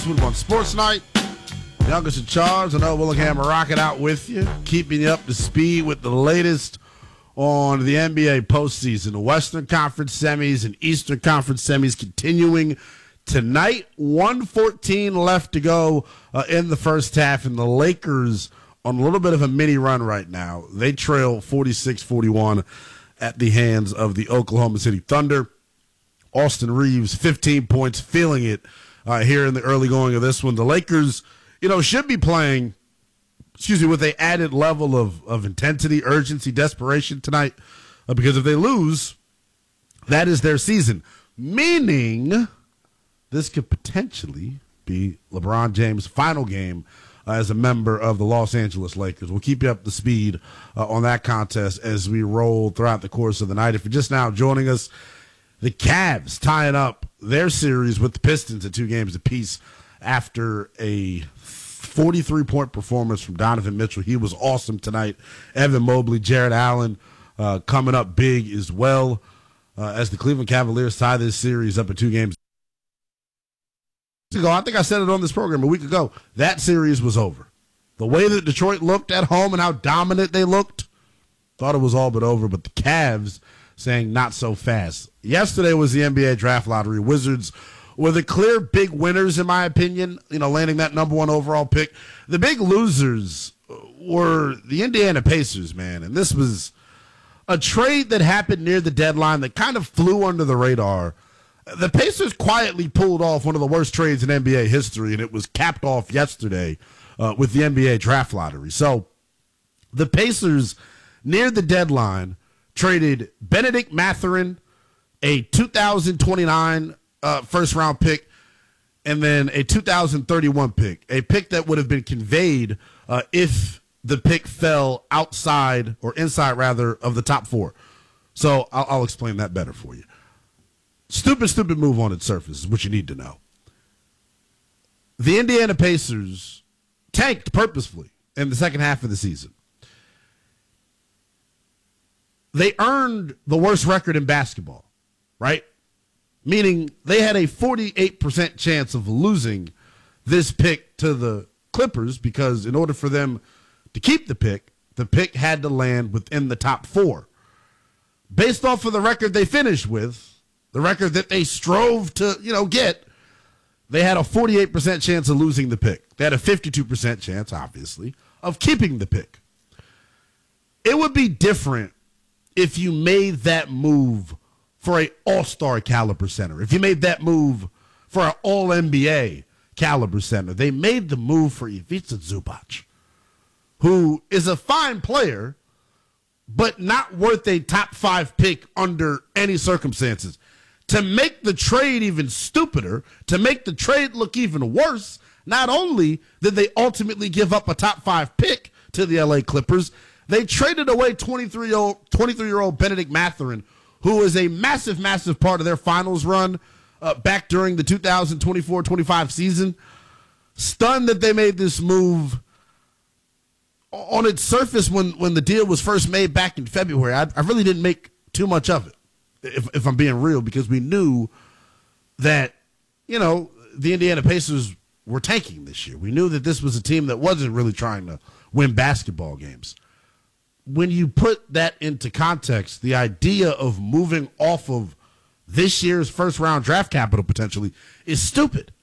On Sports Night, youngest in charge, Noah Willingham rocking out with you, keeping you up to speed with the latest on the NBA postseason. The Western Conference semis and Eastern Conference semis continuing tonight. 1:14 left to go in the first half, and the Lakers on a little bit of a mini run right now. They trail 46-41 at the hands of the Oklahoma City Thunder. Austin Reeves, 15 points, feeling it here in the early going of this one. The Lakers, should be playing, with an added level of intensity, urgency, desperation tonight, because if they lose, that is their season. Meaning, this could potentially be LeBron James' final game as a member of the Los Angeles Lakers. We'll keep you up to speed on that contest as we roll throughout the course of the night. If you're just now joining us, the Cavs tying up their series with the Pistons at 2 games apiece after a 43-point performance from Donovan Mitchell. He was awesome tonight. Evan Mobley, Jared Allen coming up big as well as the Cleveland Cavaliers tie this series up at 2 games ago. I think I said it on this program a week ago. That series was over. The way that Detroit looked at home and how dominant they looked, thought it was all but over. But the Cavs saying not so fast. Yesterday was the NBA draft lottery. Wizards were the clear big winners, in my opinion, landing that number 1 overall pick. The big losers were the Indiana Pacers, man. And this was a trade that happened near the deadline that kind of flew under the radar. The Pacers quietly pulled off one of the worst trades in NBA history, and it was capped off yesterday with the NBA draft lottery. So the Pacers, near the deadline, traded Benedict Mathurin, a 2029 first-round pick, and then a 2031 pick, a pick that would have been conveyed if the pick fell outside or inside, rather, of the top 4. So I'll explain that better for you. Stupid move on its surface is what you need to know. The Indiana Pacers tanked purposefully in the second half of the season. They earned the worst record in basketball, right? Meaning they had a 48% chance of losing this pick to the Clippers because in order for them to keep the pick had to land within the top 4. Based off of the record they finished with, the record that they strove to, get, they had a 48% chance of losing the pick. They had a 52% chance, obviously, of keeping the pick. It would be different if you made that move for an all-star caliber center, if you made that move for an all-NBA caliber center. They made the move for Ivica Zubac, who is a fine player, but not worth a top 5 pick under any circumstances. To make the trade even stupider, to make the trade look even worse, not only did they ultimately give up a top 5 pick to the LA Clippers, they traded away 23-year-old Benedict Mathurin, who was a massive part of their finals run back during the 2024-25 season. Stunned that they made this move. On its surface, when the deal was first made back in February, I really didn't make too much of it, if I'm being real, because we knew that, the Indiana Pacers were tanking this year. We knew that this was a team that wasn't really trying to win basketball games. When you put that into context, the idea of moving off of this year's first-round draft capital potentially is stupid.